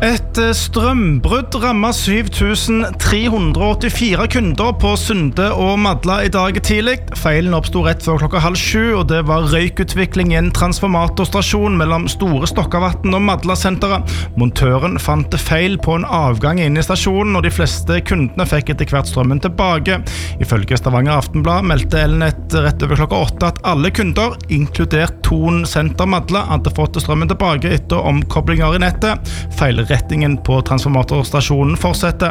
Et strømbrudd rammet 7384 kunder på Sunde og Madla I dag tidlig. Feilen oppstod rett før 6:30, og det var røykutvikling I en transformatorstasjon mellom Store Stokkavatn og Madla-senteret. Montøren fant feil på en avgang inne I stasjonen, og de fleste kundene fikk etter hvert strømmen tilbake. Ifølge Stavanger Aftenblad meldte Elnett rett over 8:00 at alle kunder, inkludert Thon Senter Madla, hadde fått strømmen tilbake etter omkoblinger I nettet. Feilrettingen på transformatorstasjonen fortsetter.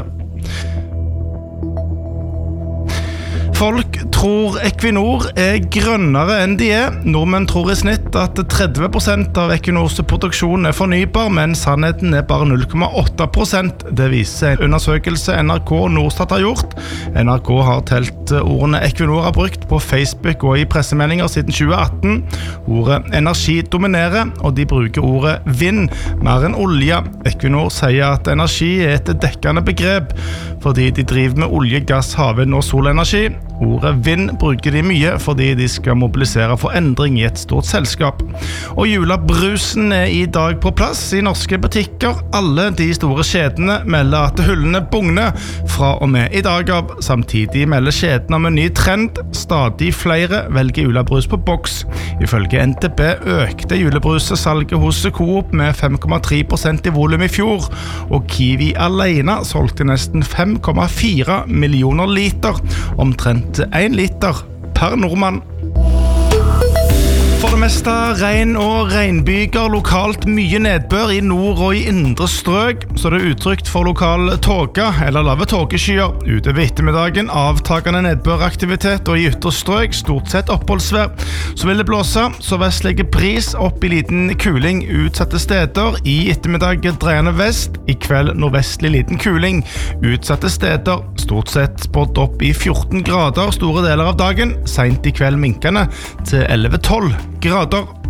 Folk tror Equinor grønnere enn de Nordmenn tror I snitt at 30% av Equinors produksjon fornybar, men sannheten bare 0,8%. Det viser en undersøkelse NRK Norstat har gjort. NRK har telt ordene Equinor har brukt på Facebook og I pressemeldinger siden 2018. Ordet energi dominerer, og de bruker ordet vind mer enn olje. Equinor sier at energi et dekkende begrep, fordi de driver med olje, gass, havvind og solenergi. Ordet vind bruker de mye fordi de skal mobilisere for endring I et stort selskap. Og julebrusen I dag på plass I norske butikker. Alle de store kjedene melder at hyllene bugner fra og med I dag av. Samtidig melder kjedene om en ny trend. Stadig flere velger julebrus på boks. Ifølge NTB økte julebrusesalget hos Coop med 5,3% I volum I fjor, og Kiwi alene solgte nesten 5,4 millioner liter, omtrent 1 liter per nordmann. For det meste regn og regnbyger, lokalt mye nedbør I nord og I indre strøk, så det utrygt for lokal tåke eller lave tåkeskyer. Utover ettermiddagen avtagende nedbøraktivitet og I ytre strøk stort sett oppholdsvær. Så vil det blåse, så vestlige bris opp I liten kuling utsatte steder. I ettermiddag dreiende vest, I kveld nordvestlig liten kuling. Utsatte steder, stort sett spådd opp I 14 grader store deler av dagen, sent I kveld minkende til 11-12 grader.